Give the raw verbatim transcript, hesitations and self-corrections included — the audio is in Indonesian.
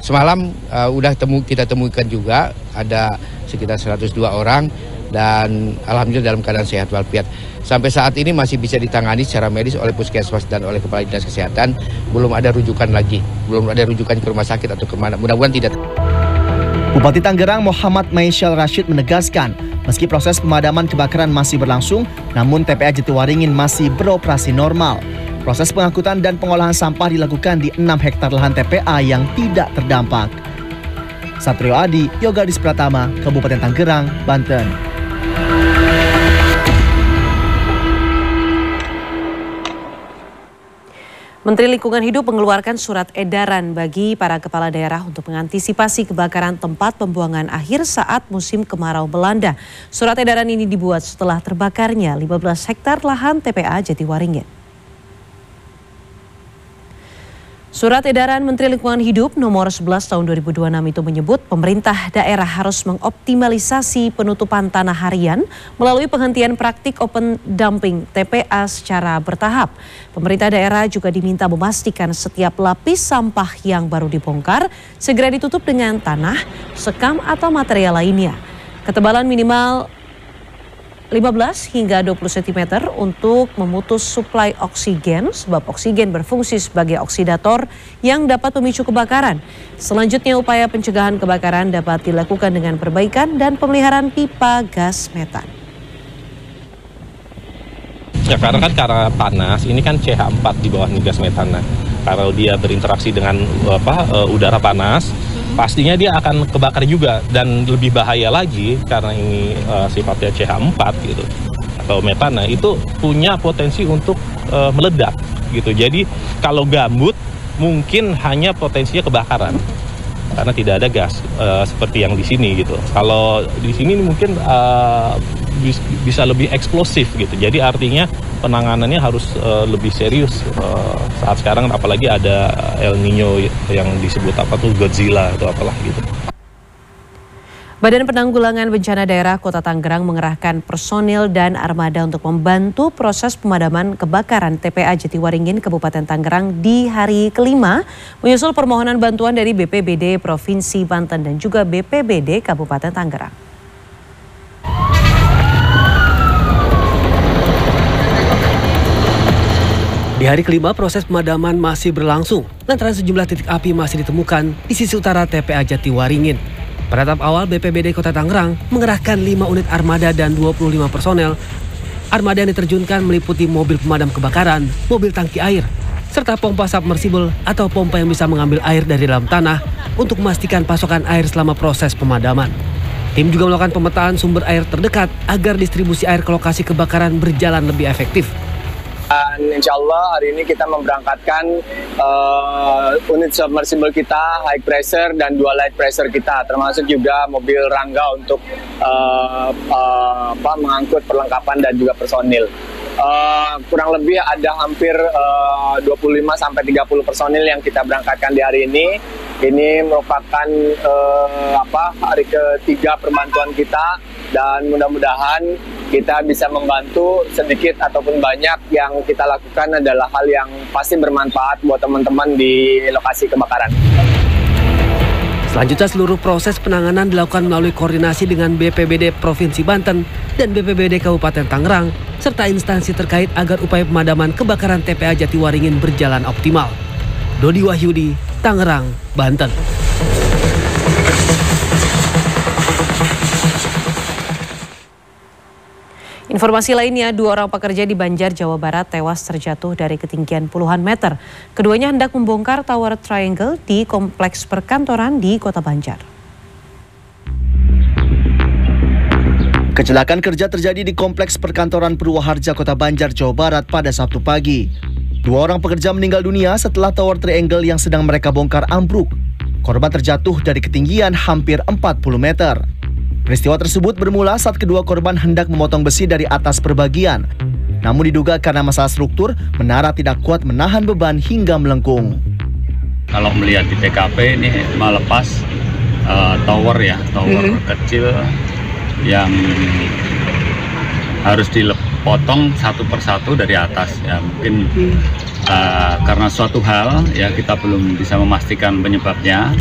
Semalam uh, udah temu kita temukan juga ada sekitar seratus dua orang dan alhamdulillah dalam keadaan sehat walafiat. Sampai saat ini masih bisa ditangani secara medis oleh puskesmas dan oleh Kepala Dinas Kesehatan. Belum ada rujukan lagi, belum ada rujukan ke rumah sakit atau kemana. Mudah-mudahan tidak. Bupati Tangerang Muhammad Maisyal Rashid menegaskan, meski proses pemadaman kebakaran masih berlangsung, namun T P A Jatiwaringin masih beroperasi normal. Proses pengangkutan dan pengolahan sampah dilakukan di enam hektar lahan T P A yang tidak terdampak. Satrio Adi, Yogadis Pratama, Kabupaten Tangerang, Banten. Menteri Lingkungan Hidup mengeluarkan surat edaran bagi para kepala daerah untuk mengantisipasi kebakaran tempat pembuangan akhir saat musim kemarau melanda. Surat edaran ini dibuat setelah terbakarnya lima belas hektar lahan T P A Jatiwaringin. Surat edaran Menteri Lingkungan Hidup nomor sebelas tahun dua ribu dua puluh enam itu menyebut pemerintah daerah harus mengoptimalisasi penutupan tanah harian melalui penghentian praktik open dumping T P A secara bertahap. Pemerintah daerah juga diminta memastikan setiap lapis sampah yang baru dibongkar segera ditutup dengan tanah, sekam atau material lainnya. Ketebalan minimal lima belas hingga dua puluh sentimeter untuk memutus suplai oksigen sebab oksigen berfungsi sebagai oksidator yang dapat memicu kebakaran. Selanjutnya upaya pencegahan kebakaran dapat dilakukan dengan perbaikan dan pemeliharaan pipa gas metan. Ya karena kan karena panas, ini kan C H empat di bawah gas metan. Nah, kalau dia berinteraksi dengan apa udara panas, pastinya dia akan kebakar juga dan lebih bahaya lagi karena ini uh, sifatnya C H empat gitu atau metana itu punya potensi untuk uh, meledak gitu. Jadi kalau gambut mungkin hanya potensinya kebakaran karena tidak ada gas uh, seperti yang di sini gitu. Kalau di sini mungkin uh, bisa lebih eksplosif gitu. Jadi artinya penanganannya harus uh, lebih serius uh, saat sekarang, apalagi ada El Nino yang disebut apa tuh Godzilla atau apalah gitu. Badan Penanggulangan Bencana Daerah Kota Tangerang mengerahkan personil dan armada untuk membantu proses pemadaman kebakaran T P A Jatiwaringin Kabupaten Tangerang di hari kelima, menyusul permohonan bantuan dari B P B D Provinsi Banten dan juga B P B D Kabupaten Tangerang. Di hari kelima proses pemadaman masih berlangsung lantaran sejumlah titik api masih ditemukan di sisi utara T P A Jatiwaringin. Pada tahap awal B P B D Kota Tangerang mengerahkan lima unit armada dan dua puluh lima personel. Armada yang diterjunkan meliputi mobil pemadam kebakaran, mobil tangki air, serta pompa submersible atau pompa yang bisa mengambil air dari dalam tanah untuk memastikan pasokan air selama proses pemadaman. Tim juga melakukan pemetaan sumber air terdekat agar distribusi air ke lokasi kebakaran berjalan lebih efektif. Dan insya Allah hari ini kita memberangkatkan uh, unit submersible kita, high pressure dan dua light pressure kita, termasuk juga mobil Rangga untuk uh, uh, apa, mengangkut perlengkapan dan juga personil. Uh, kurang lebih ada hampir uh, dua puluh lima sampai tiga puluh personil yang kita berangkatkan di hari ini. Ini merupakan uh, apa, hari ketiga perbantuan kita dan mudah-mudahan kita bisa membantu sedikit ataupun banyak. Yang kita lakukan adalah hal yang pasti bermanfaat buat teman-teman di lokasi kebakaran. Selanjutnya seluruh proses penanganan dilakukan melalui koordinasi dengan B P B D Provinsi Banten dan B P B D Kabupaten Tangerang serta instansi terkait agar upaya pemadaman kebakaran T P A Jatiwaringin berjalan optimal. Dodi Wahyudi, Tangerang, Banten. Informasi lainnya, dua orang pekerja di Banjar, Jawa Barat tewas terjatuh dari ketinggian puluhan meter. Keduanya hendak membongkar Tower Triangle di kompleks perkantoran di Kota Banjar. Kecelakaan kerja terjadi di kompleks perkantoran Purwoharja, Kota Banjar, Jawa Barat pada Sabtu pagi. Dua orang pekerja meninggal dunia setelah Tower Triangle yang sedang mereka bongkar ambruk. Korban terjatuh dari ketinggian hampir empat puluh meter. Peristiwa tersebut bermula saat kedua korban hendak memotong besi dari atas perbagian. Namun diduga karena masalah struktur, menara tidak kuat menahan beban hingga melengkung. Kalau melihat di T K P ini melepas uh, tower ya, tower mm-hmm. kecil yang harus dipotong satu persatu dari atas ya. Mungkin uh, karena suatu hal ya kita belum bisa memastikan penyebabnya.